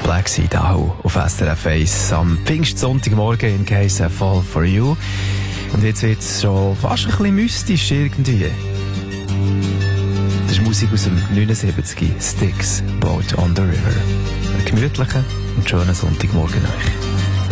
Black Sea Dahu auf SRF 1 am Pfingstsonntagmorgen in Case I Fall For You. Und jetzt wird es schon fast ein bisschen mystisch irgendwie. Das ist Musik aus dem 79, Styx, Boat on the River. Einen gemütlichen und schönen Sonntagmorgen euch.